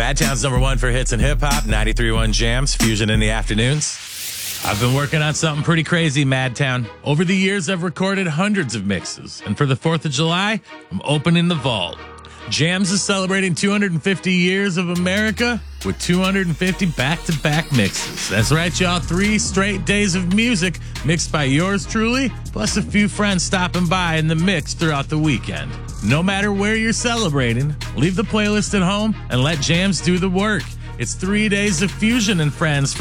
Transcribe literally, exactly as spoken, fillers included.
Madtown's number one for hits and hip hop, ninety-three point one Jams, Fusion in the afternoons. I've been working on something pretty crazy, Madtown. Over the years, I've recorded hundreds of mixes. And for the fourth of July, I'm opening the vault. Jams is celebrating two hundred fifty years of America with two hundred fifty back-to-back mixes. That's right, y'all. Three straight days of music mixed by yours truly, plus a few friends stopping by in the mix throughout the weekend. No matter where you're celebrating, leave the playlist at home and let Jams do the work. It's three days of Fusion and friends from